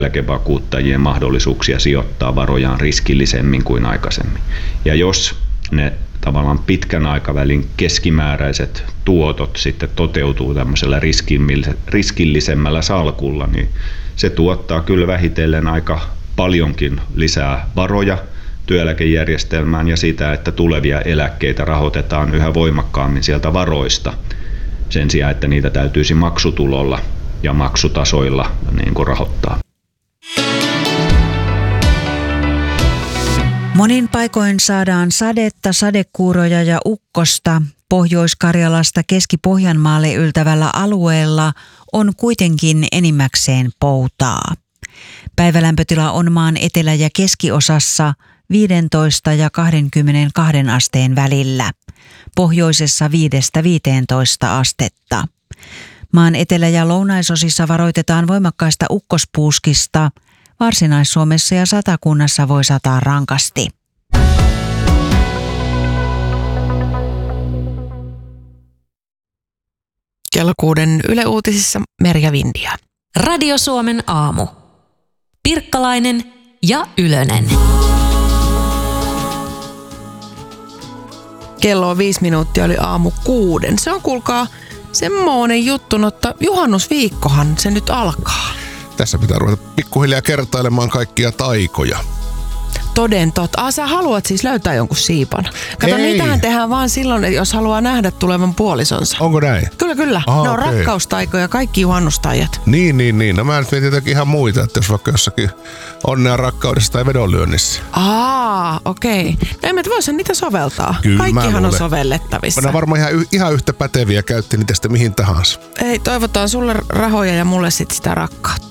eläkevakuuttajien mahdollisuuksia sijoittaa varojaan riskillisemmin kuin aikaisemmin. Ja jos ne tavallaan pitkän aikavälin keskimääräiset tuotot sitten toteutuu tämmöisellä riskillisemmällä salkulla, niin se tuottaa kyllä vähitellen aika paljonkin lisää varoja työeläkejärjestelmään ja sitä, että tulevia eläkkeitä rahoitetaan yhä voimakkaammin sieltä varoista sen sijaan, että niitä täytyisi maksutulolla ja maksutasoilla niin kuin rahoittaa. Monin paikoin saadaan sadetta, sadekuuroja ja ukkosta. Pohjois-Karjalasta Keski-Pohjanmaalle yltävällä alueella on kuitenkin enimmäkseen poutaa. Päivälämpötila on maan etelä- ja keskiosassa 15 ja 22 asteen välillä. Pohjoisessa 5-15 astetta. Maan etelä- ja lounaisosissa varoitetaan voimakkaista ukkospuuskista. Varsinais-Suomessa ja Satakunnassa voi sataa rankasti. Kello 6 Yle Uutisissa Merja Vindia. Radio Suomen aamu. Pirkkalainen ja Ylönen. Kello on 5 minuuttia, oli aamu 6. Se on kuulkaa semmoinen juttu, että juhannusviikkohan se nyt alkaa. Tässä pitää ruveta pikkuhiljaa kertailemaan kaikkia taikoja. Toden totta. Sä haluat siis löytää jonkun siipan. Kato, Ei. niitähän tehdään vaan silloin, jos haluaa nähdä tulevan puolisonsa. Onko näin? Kyllä. Aha, ne on okei. rakkaustaikoja, kaikki juhannustaijat. Niin. No mä nyt mietin jotakin ihan muita, että jos vaikka jossakin onnea rakkaudessa tai vedonlyönnissä. Okei. No emme voisi niitä soveltaa. Kyllä, Kaikkihan mä on luulen. sovellettavissa. Ne on varmaan ihan yhtä päteviä, käytti niitä sitten mihin tahansa. Ei, toivotaan sulle rahoja ja mulle sit sitä rakkautta.